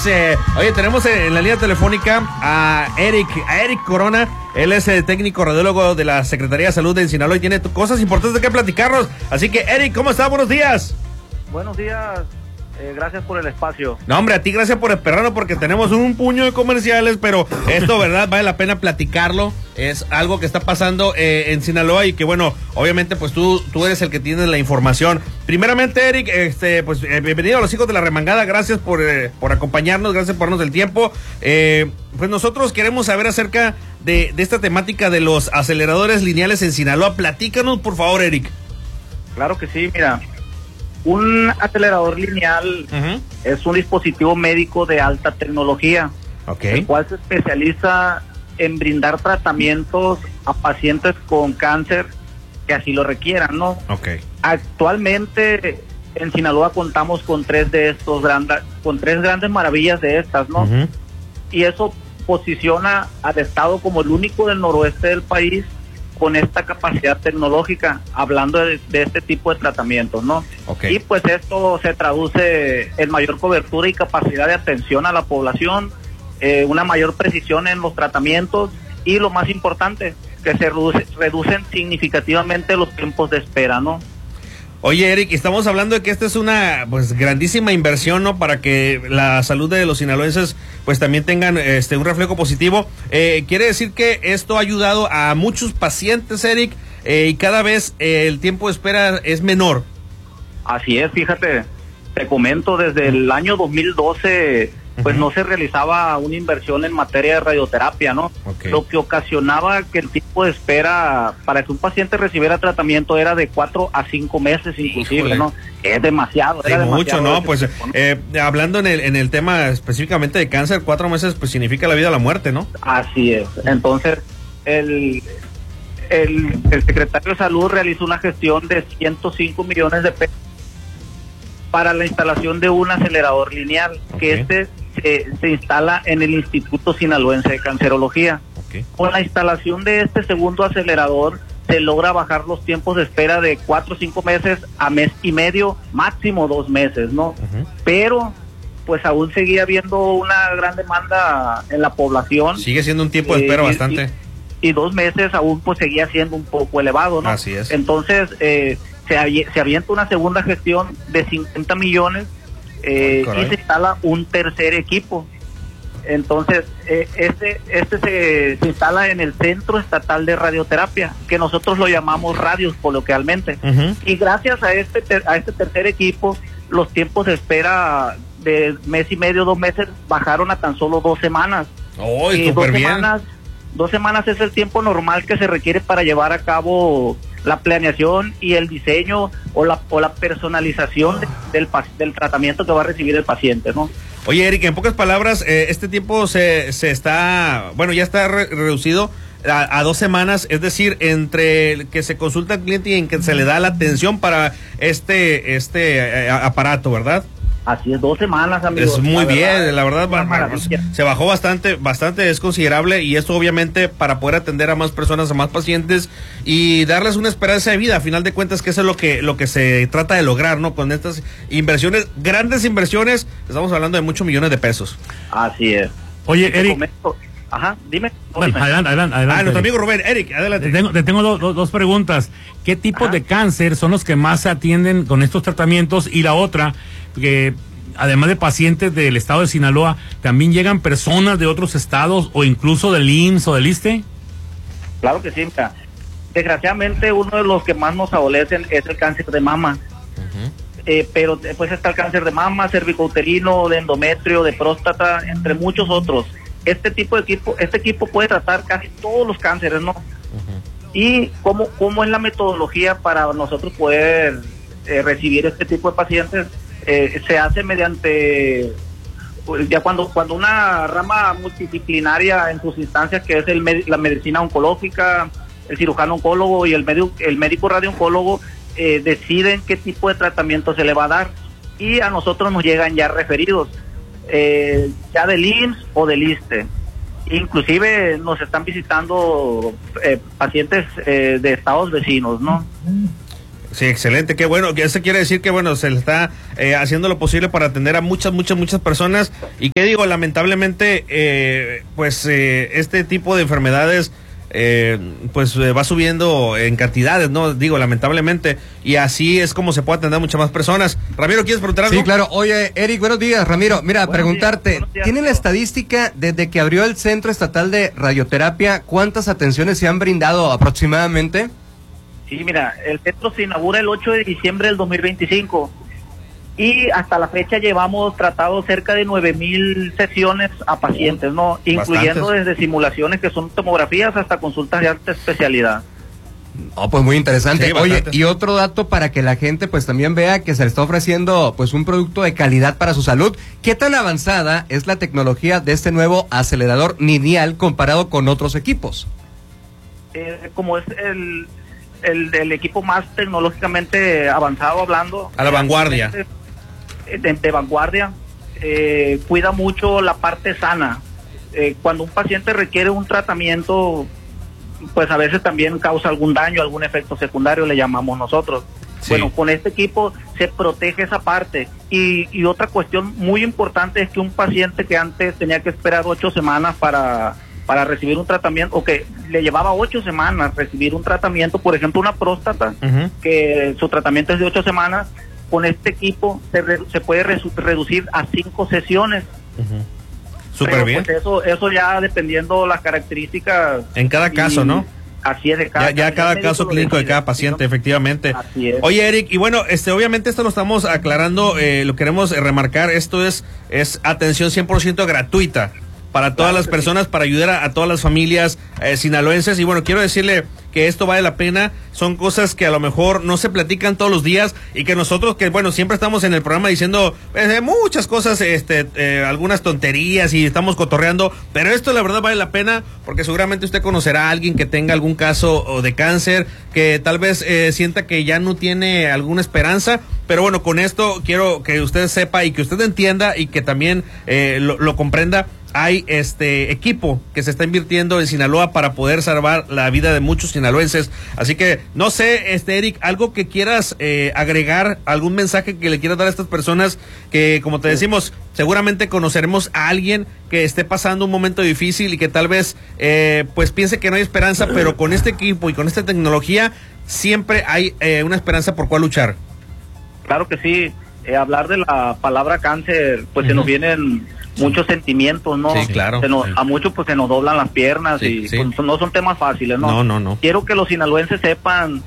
Oye, tenemos en la línea telefónica a Eric Corona. Él es el técnico radiólogo de la Secretaría de Salud de Sinaloa y tiene cosas importantes que platicarnos. Así que, Eric, ¿cómo está? Buenos días. Buenos días. Gracias por el espacio. No, hombre, a ti gracias por esperarnos porque tenemos un puño de comerciales, pero esto, ¿verdad? Vale la pena platicarlo. Es algo que está pasando en Sinaloa y que, bueno, obviamente, pues tú eres el que tienes la información. Primeramente, Eric, pues bienvenido a los hijos de la remangada. Gracias por acompañarnos, gracias por darnos el tiempo. Pues nosotros queremos saber acerca de esta temática de los aceleradores lineales en Sinaloa. Platícanos, por favor, Eric. Claro que sí, mira. Un acelerador lineal es un dispositivo médico de alta tecnología, el cual se especializa en brindar tratamientos a pacientes con cáncer que así lo requieran, ¿no? Actualmente en Sinaloa contamos con tres grandes maravillas de estas, ¿no? Y eso posiciona al estado como el único del noroeste del país con esta capacidad tecnológica, hablando de este tipo de tratamientos, ¿no? Y pues esto se traduce en mayor cobertura y capacidad de atención a la población, una mayor precisión en los tratamientos y lo más importante, que se reducen significativamente los tiempos de espera, ¿no? Oye, Eric, estamos hablando de que esta es una pues grandísima inversión, ¿no? Para que la salud de los sinaloenses pues también tengan un reflejo positivo. Quiere decir que esto ha ayudado a muchos pacientes, Eric, y cada vez el tiempo de espera es menor. Así es, fíjate, te comento, desde el año 2012 pues no se realizaba una inversión en materia de radioterapia, ¿no? Lo que ocasionaba que el tiempo de espera para que un paciente recibiera tratamiento era de 4 a 5 meses inclusive. Híjole. ¿No? Es demasiado. Sí, mucho, ¿no? Pues hablando en el tema específicamente de cáncer, 4 meses pues significa la vida o la muerte, ¿no? Así es. Entonces, el secretario de Salud realizó una gestión de 105 millones de pesos para la instalación de un acelerador lineal, que se instala en el Instituto Sinaloense de Cancerología. Con la instalación de este segundo acelerador se logra bajar los tiempos de espera de 4 o 5 meses a mes y medio, máximo 2 meses, ¿no? Pero pues aún seguía habiendo una gran demanda en la población. Sigue siendo un tiempo de espera bastante. Y 2 meses aún pues seguía siendo un poco elevado, ¿no? Así es. Entonces se avienta una segunda gestión de 50 millones y se instala un tercer equipo. Entonces se instala en el Centro Estatal de Radioterapia, que nosotros lo llamamos radios coloquialmente. Y gracias a este tercer equipo, los tiempos de espera de mes y medio, 2 meses, bajaron a tan solo 2 semanas. Y 2 semanas es el tiempo normal que se requiere para llevar a cabo la planeación y el diseño o la personalización del tratamiento que va a recibir el paciente, ¿no? Oye, Eric, en pocas palabras, este tiempo ya está reducido a 2 semanas, es decir, entre que se consulta al cliente y en que se le da la atención para este aparato, ¿verdad? Así es, 2 semanas, amigos. Es muy bien, la verdad, se bajó bastante, es considerable, y esto obviamente para poder atender a más personas, a más pacientes y darles una esperanza de vida, a final de cuentas, que eso es lo que se trata de lograr, ¿no? Con estas inversiones, grandes inversiones, estamos hablando de muchos millones de pesos. Así es. Oye, Eric. Dime. Bueno, adelante. Nuestro amigo Rubén, Eric, adelante. Te tengo dos preguntas. ¿Qué tipos de cáncer son los que más se atienden con estos tratamientos? Y la otra, que además de pacientes del estado de Sinaloa, ¿también llegan personas de otros estados o incluso del IMSS o del ISSSTE? Claro que sí, mira. Desgraciadamente uno de los que más nos adolecen es el cáncer de mama. Pero después está el cáncer de mama, cervicouterino, de endometrio, de próstata, entre muchos otros. Este equipo puede tratar casi todos los cánceres, ¿no? Y cómo es la metodología para nosotros poder recibir este tipo de pacientes. Se hace mediante ya cuando una rama multidisciplinaria en sus instancias, que es la medicina oncológica, el cirujano oncólogo y el médico radiooncólogo, deciden qué tipo de tratamiento se le va a dar, y a nosotros nos llegan ya referidos, ya del IMSS o del ISSSTE. Inclusive nos están visitando pacientes de estados vecinos, ¿no? Sí, excelente, qué bueno, que eso quiere decir que bueno, se le está haciendo lo posible para atender a muchas personas, y que digo, lamentablemente, este tipo de enfermedades va subiendo en cantidades, ¿no? Digo, lamentablemente, y así es como se puede atender a muchas más personas. Ramiro, ¿quieres preguntar algo? Sí, claro. Oye, Eric, buenos días, Ramiro. Mira, preguntarte, buenos días. ¿tienen la estadística desde que abrió el Centro Estatal de Radioterapia, cuántas atenciones se han brindado aproximadamente? Sí, mira, el centro se inaugura el 8 de diciembre del 2025 y hasta la fecha llevamos tratado cerca de 9,000 sesiones a pacientes, ¿no? Incluyendo Bastantes. desde simulaciones que son tomografías hasta consultas de alta especialidad. Oh, pues muy interesante. Sí, Oye, bastante. y otro dato para que la gente pues también vea que se le está ofreciendo pues un producto de calidad para su salud. ¿Qué tan avanzada es la tecnología de este nuevo acelerador lineal comparado con otros equipos? Como es el equipo más tecnológicamente avanzado, hablando A la vanguardia. de vanguardia, cuida mucho la parte sana. Cuando un paciente requiere un tratamiento, pues a veces también causa algún daño, algún efecto secundario, le llamamos nosotros. Sí. Bueno, con este equipo se protege esa parte. Y otra cuestión muy importante es que un paciente que antes tenía que esperar 8 semanas para recibir un tratamiento, o que le llevaba 8 semanas recibir un tratamiento, por ejemplo una próstata, Uh-huh. que su tratamiento es de 8 semanas, con este equipo se puede reducir a 5 sesiones. Súper Pero, bien. pues, eso ya dependiendo las características. En cada caso, ¿no? Así es, de Ya cada médico caso lo clínico de decide, cada paciente, ¿no? efectivamente. Así es. Oye, Eric, y bueno, obviamente esto lo estamos aclarando, lo queremos remarcar, esto es atención 100% gratuita para todas Claro las que personas, para ayudar a todas las familias sinaloenses. Y bueno, quiero decirle que esto vale la pena, son cosas que a lo mejor no se platican todos los días, y que nosotros, que bueno, siempre estamos en el programa diciendo muchas cosas, algunas tonterías, y estamos cotorreando, pero esto la verdad vale la pena, porque seguramente usted conocerá a alguien que tenga algún caso de cáncer, que tal vez sienta que ya no tiene alguna esperanza, pero bueno, con esto quiero que usted sepa y que usted entienda y que también lo comprenda. Hay equipo que se está invirtiendo en Sinaloa para poder salvar la vida de muchos sinaloenses. Así que, no sé, Eric, algo que quieras agregar, algún mensaje que le quieras dar a estas personas que, como te decimos, seguramente conoceremos a alguien que esté pasando un momento difícil y que tal vez pues piense que no hay esperanza, pero con este equipo y con esta tecnología siempre hay una esperanza por cual luchar. Claro que sí. Hablar de la palabra cáncer, pues se nos vienen muchos sentimientos, ¿no? Sí, claro. A muchos pues se nos doblan las piernas, Sí, y sí. pues, no son temas fáciles, ¿no? No. Quiero que los sinaloenses sepan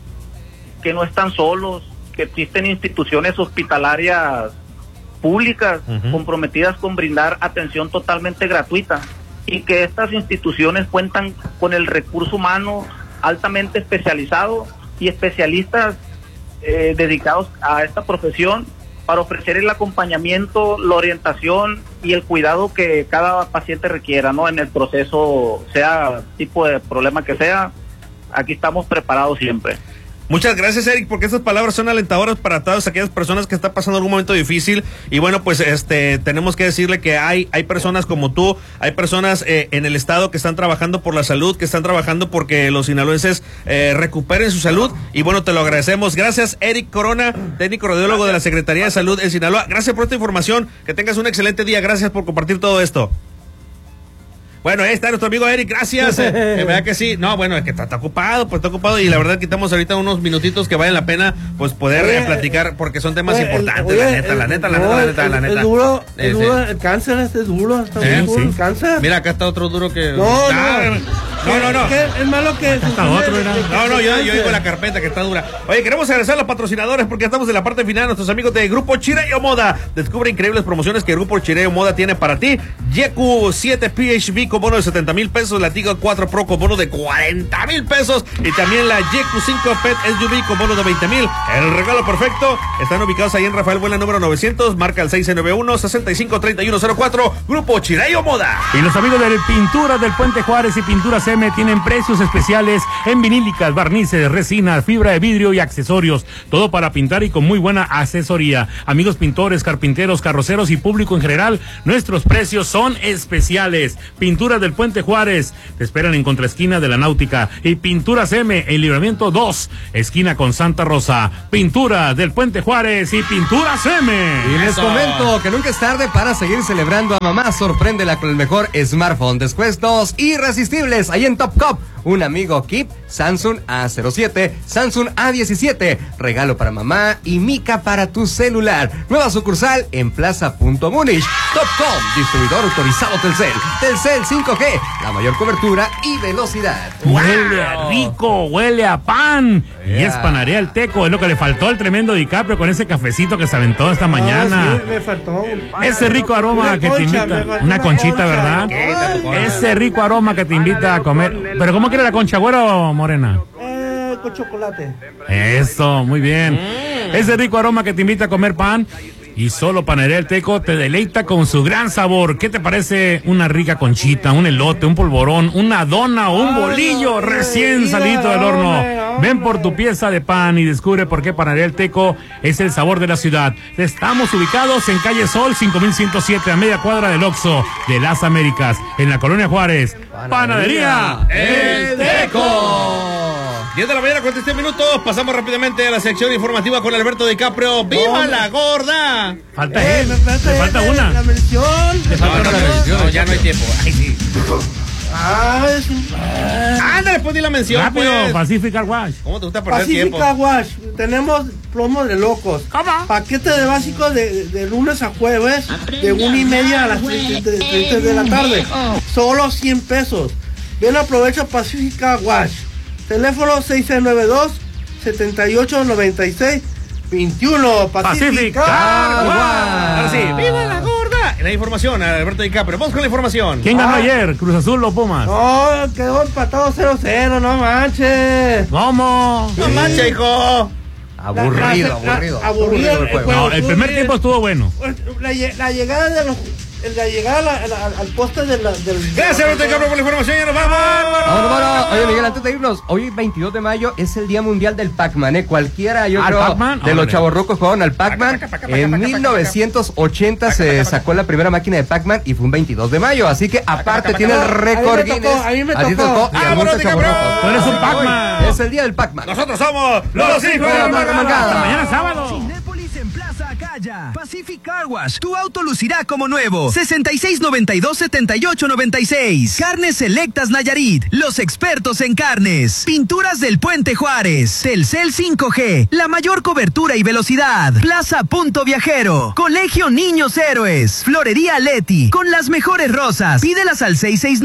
que no están solos, que existen instituciones hospitalarias públicas Ujú. comprometidas con brindar atención totalmente gratuita, y que estas instituciones cuentan con el recurso humano altamente especializado y especialistas dedicados a esta profesión para ofrecer el acompañamiento, la orientación y el cuidado que cada paciente requiera, ¿no? En el proceso, sea tipo de problema que sea, aquí estamos preparados siempre. Muchas gracias, Eric, porque estas palabras son alentadoras para todas aquellas personas que están pasando algún momento difícil. Y bueno, pues tenemos que decirle que hay personas como tú, hay personas en el estado que están trabajando por la salud, que están trabajando porque los sinaloenses recuperen su salud. Y bueno, te lo agradecemos. Gracias, Eric Corona, técnico radiólogo de la Secretaría de Salud en Sinaloa. Gracias por esta información. Que tengas un excelente día. Gracias por compartir todo esto. Bueno, ahí está nuestro amigo Eric, gracias. ¿Verdad que sí? No, bueno, es que está ocupado, y la verdad quitamos ahorita unos minutitos que valen la pena pues poder platicar, porque son temas importantes, la neta. Es duro, el cáncer es duro, está muy duro el cáncer. Mira, acá está otro duro que... No. No. Es malo que... Hasta otro era. No, yo digo la carpeta que está dura. Oye, queremos agradecer a los patrocinadores porque estamos en la parte final. Nuestros amigos de Grupo Chireo Moda. Descubre increíbles promociones que Grupo Chireo Moda tiene para ti. Yeku 7 PHV con bono de 70,000 pesos. La Tiga 4 Pro con bono de 40,000 pesos. Y también la Yeku 5 Pet SUV con bono de 20,000. El regalo perfecto. Están ubicados ahí en Rafael Buena número 900. Marca el 691-653104. Grupo Chireo Moda. Y los amigos de Pinturas del Puente Juárez y Pinturas M tienen precios especiales en vinílicas, barnices, resinas, fibra de vidrio y accesorios. Todo para pintar y con muy buena asesoría. Amigos pintores, carpinteros, carroceros y público en general, nuestros precios son especiales. Pinturas del Puente Juárez, te esperan en contraesquina de la Náutica. Y Pinturas M, en Libramiento 2, esquina con Santa Rosa. Pintura del Puente Juárez y Pinturas M. Y les comento que nunca es tarde para seguir celebrando a mamá. Sorpréndela con el mejor smartphone. Descuentos irresistibles ahí en Top Cop. Un amigo Keep, Samsung A07, Samsung A17. Regalo para mamá y mica para tu celular. Nueva sucursal en Plaza Punto Múnich. Topcom, distribuidor autorizado Telcel. Telcel 5G, la mayor cobertura y velocidad. Huele a rico, huele a pan. Y es Panadería El Teco, es lo que le faltó al tremendo DiCaprio con ese cafecito que se aventó esta mañana. Sí, me faltó Ese rico aroma que te invita, una conchita, ¿verdad? Ese rico aroma que te invita a comer. Pero ¿cómo quiere la concha, güero, morena? Con chocolate. Eso, muy bien. Ese rico aroma que te invita a comer pan. Y solo Panadería El Teco te deleita con su gran sabor. ¿Qué te parece una rica conchita, un elote, un polvorón, una dona o un bolillo recién salido del horno? Ven por tu pieza de pan y descubre por qué Panadería El Teco es el sabor de la ciudad. Estamos ubicados en Calle Sol 5107, a media cuadra del Oxxo de las Américas, en la Colonia Juárez. Panadería El Teco. 10 de la mañana con 3 minutos. Pasamos rápidamente a la sección informativa con Alberto DiCaprio. ¡Viva la gorda! Falta él. Me falta una. La mención. Le falta una mención. No, ya no hay tiempo. Ay, sí. Ándale, pues di la mención. Rápido, pues. Pacific Car Wash. ¿Cómo te gusta perder Pacific tiempo? Car Wash. Tenemos promos de locos. ¿Cómo? Paquete de básicos de lunes a jueves, de 1:30 a las 3 de la tarde. Solo 100 pesos. Ven, aprovecha Pacific Car Wash. Teléfono 6692-7896-21. Pacific Car Car Wash. Ahora sí, ¡viva la gorda! La información, Alberto DiCaprio. Vamos con la información. ¿Quién ganó ayer? ¿Cruz Azul o Pumas? No, quedó empatado 0-0, no manches. ¿Cómo? No manches, hijo. Aburrido el juego. No, el primer tiempo estuvo bueno. La llegada de los... La llegada al poste del... Gracias, Alberto DiCaprio, por la información. Ya nos vamos. Vámonos. Oye, Miguel, antes de irnos, hoy 22 de mayo es el Día Mundial del Pac-Man, Cualquiera, yo creo, Pac-Man? de los chavorrucos jugaron al Pac-Man. En 1980 se sacó la primera máquina de Pac-Man y fue un 22 de mayo, así que aparte tiene el récord Guinness. A mí me ti te tocó. y a muchos chavorrucos. Tú eres un Pac-Man. Es el Día del Pac-Man. Nosotros somos los hijos de la Hasta mañana sábado. Cinépolis en Plaza Acaya. Pacific Car Wash. Tu auto lucirá como nuevo. 6692-7896. Carnes Selectas Nayarit. Los expertos en carnes. Pinturas del Puente Juárez. Telcel 5G. La mayor cobertura y velocidad. Plaza Punto Viajero. Colegio Niños Héroes. Florería Leti. Con las mejores rosas. Pídelas al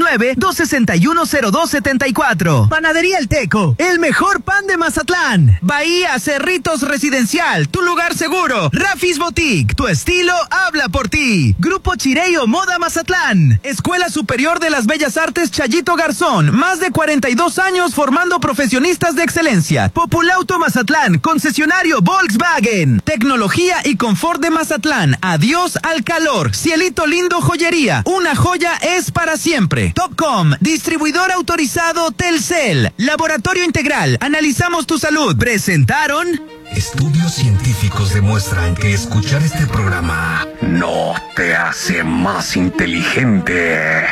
669-261-0274. Panadería El Teco. El mejor pan de Mazatlán. Bahía Cerritos Residencial. Tu lugar seguro. Rafis Boutique. Tu estilo habla por ti. Grupo Chireo Moda Mazatlán. Escuela Superior de las Bellas Artes Chayito Garzón. Más de 42 años formando profesionistas de excelencia. Populauto Mazatlán. Concesionario Volkswagen. Tecnología y confort de Mazatlán. Adiós al calor. Cielito Lindo Joyería. Una joya es para siempre. Topcom. Distribuidor autorizado Telcel. Laboratorio Integral. Analizamos tu salud. Presentaron... Estudios científicos demuestran que escuchar este programa no te hace más inteligente.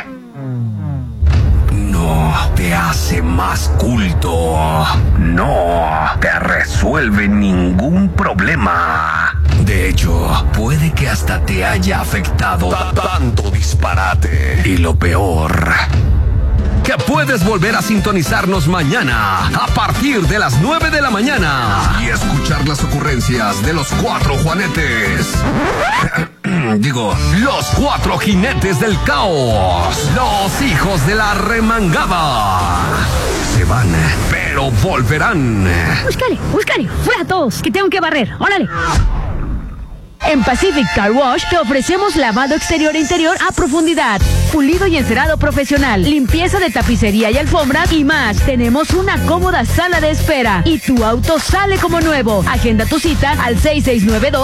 No te hace más culto. No te resuelve ningún problema. De hecho, puede que hasta te haya afectado tanto disparate. Y lo peor... que puedes volver a sintonizarnos mañana a partir de las 9 de la mañana y escuchar las ocurrencias de los 4 Juanetes. Digo, los 4 jinetes del caos, los hijos de la remangada. Se van, pero volverán. Búscale, fuera todos, que tengo que barrer, órale. En Pacific Car Wash te ofrecemos lavado exterior e interior a profundidad, pulido y encerado profesional, limpieza de tapicería y alfombras y más. Tenemos una cómoda sala de espera y tu auto sale como nuevo. Agenda tu cita al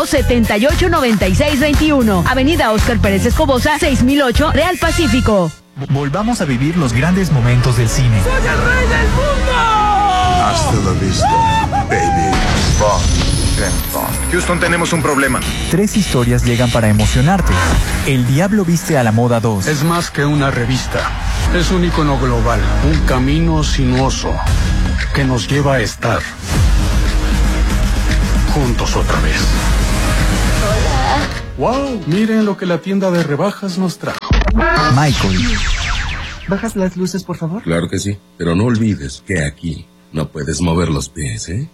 6692-789621. Avenida Óscar Pérez Escobosa, 6008, Real Pacífico. Volvamos a vivir los grandes momentos del cine. ¡Soy el rey del mundo! Hasta la vista, baby. Houston, tenemos un problema. 3 historias llegan para emocionarte. El Diablo Viste a la Moda 2. Es más que una revista. Es un icono global. Un camino sinuoso que nos lleva a estar juntos otra vez. Hola. ¡Wow! Miren lo que la tienda de rebajas nos trajo. Michael. ¿Bajas las luces, por favor? Claro que sí, pero no olvides que aquí no puedes mover los pies, ¿eh?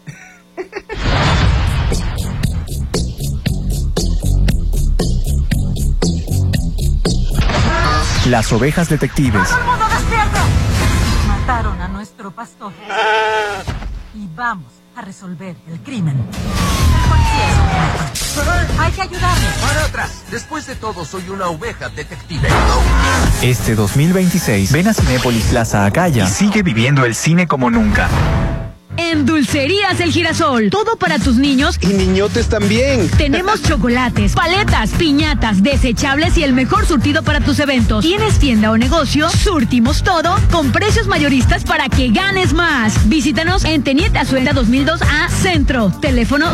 Las Ovejas Detectives. ¡Todo el mundo despierta! Mataron a nuestro pastor. Y vamos a resolver el crimen. El policía es un muerto. Hay que ayudarle. Para atrás. Después de todo, soy una oveja detective. Este 2026, ven a Cinépolis Plaza Acaya y sigue viviendo el cine como nunca. En Dulcerías El Girasol, todo para tus niños y niñotes también. Tenemos chocolates, paletas, piñatas, desechables y el mejor surtido para tus eventos. ¿Tienes tienda o negocio? Surtimos todo con precios mayoristas para que ganes más. Visítanos en Teniente Azuela 2002A Centro. Teléfono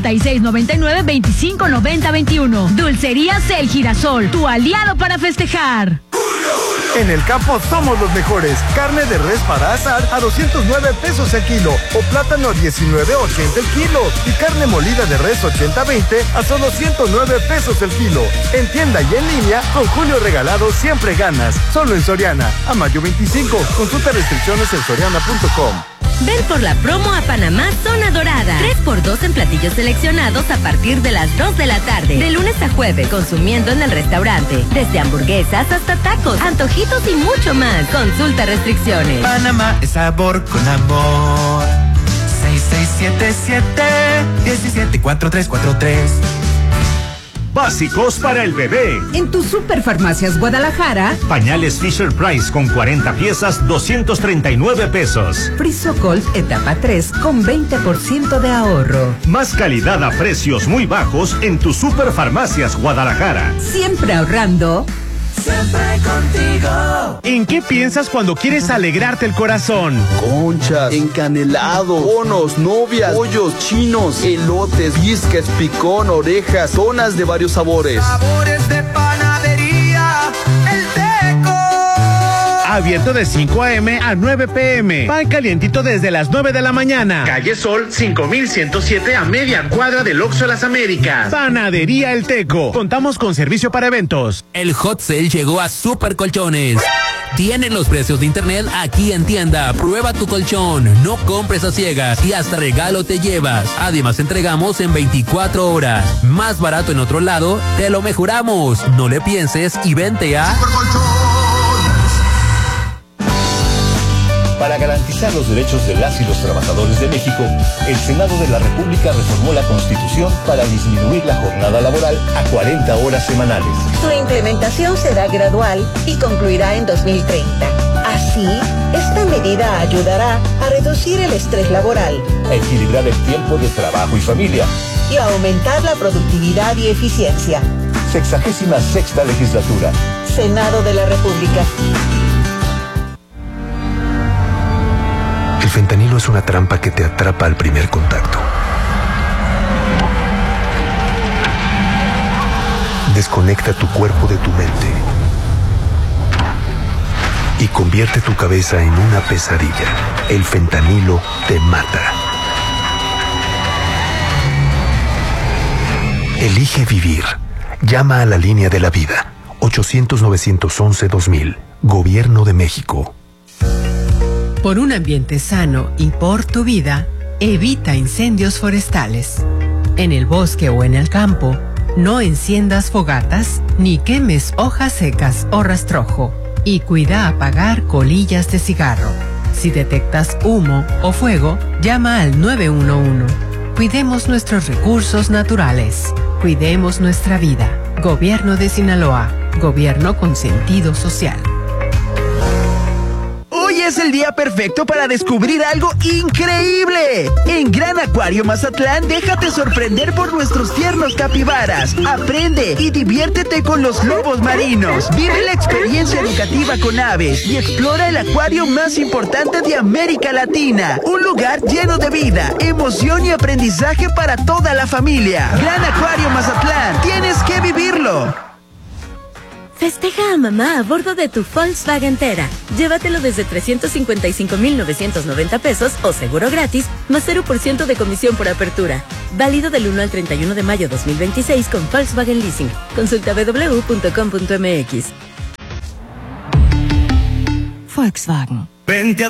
6699-259021. Dulcerías El Girasol, tu aliado para festejar. En el campo somos los mejores. Carne de res para asar a 209 pesos el kilo o plátano a 19.80 el kilo y carne molida de res 80-20 a solo 109 pesos el kilo. En tienda y en línea, con Julio Regalado siempre ganas. Solo en Soriana. A mayo 25. Consulta restricciones en soriana.com. Ven por la promo a Panamá Zona Dorada. 3x2 en platillos seleccionados a partir de las 2 de la tarde. De lunes a jueves, consumiendo en el restaurante. Desde hamburguesas hasta tacos, antojitos y mucho más. Consulta restricciones. Panamá es sabor con amor. 6677-174343. Básicos para el bebé. En tu Superfarmacias Guadalajara. Pañales Fisher Price con 40 piezas, 239 pesos. Frisocolt etapa 3 con 20% de ahorro. Más calidad a precios muy bajos en tu Superfarmacias Guadalajara. Siempre ahorrando. Siempre contigo. ¿En qué piensas cuando quieres alegrarte el corazón? Conchas, encanelado, conos, novias, pollos, chinos, elotes, bisques, picón, orejas, donas de varios sabores. Sabores de panadería, El Teco. Abierto de 5 a.m. a 9 p.m. Pan calientito desde las 9 de la mañana. Calle Sol, 5107 a media cuadra del Oxxo Las Américas. Panadería El Teco. Contamos con servicio para eventos. El hot sale llegó a Super Colchones. Tienen los precios de internet aquí en tienda. Prueba tu colchón, no compres a ciegas y hasta regalo te llevas. Además entregamos en 24 horas. Más barato en otro lado, te lo mejoramos. No le pienses y vente a Super Colchones. Para garantizar los derechos de las y los trabajadores de México, el Senado de la República reformó la Constitución para disminuir la jornada laboral a 40 horas semanales. Su implementación será gradual y concluirá en 2030. Así, esta medida ayudará a reducir el estrés laboral, a equilibrar el tiempo de trabajo y familia y a aumentar la productividad y eficiencia. 66ª legislatura. Senado de la República. El fentanilo es una trampa que te atrapa al primer contacto. Desconecta tu cuerpo de tu mente y convierte tu cabeza en una pesadilla. El fentanilo te mata. Elige vivir. Llama a la línea de la vida. 800-911-2000. Gobierno de México. Por un ambiente sano y por tu vida, evita incendios forestales. En el bosque o en el campo, no enciendas fogatas ni quemes hojas secas o rastrojo. Y cuida apagar colillas de cigarro. Si detectas humo o fuego, llama al 911. Cuidemos nuestros recursos naturales. Cuidemos nuestra vida. Gobierno de Sinaloa. Gobierno con sentido social. es el día perfecto para descubrir algo increíble. En Gran Acuario Mazatlán, déjate sorprender por nuestros tiernos capibaras. Aprende y diviértete con los lobos marinos. Vive la experiencia educativa con aves y explora el acuario más importante de América Latina. Un lugar lleno de vida, emoción y aprendizaje para toda la familia. Gran Acuario Mazatlán, tienes que vivirlo. Festeja a mamá a bordo de tu Volkswagen Tera. Llévatelo desde 355,990 pesos o seguro gratis, más 0% de comisión por apertura. Válido del 1 al 31 de mayo 2026 con Volkswagen Leasing. Consulta www.com.mx. Volkswagen.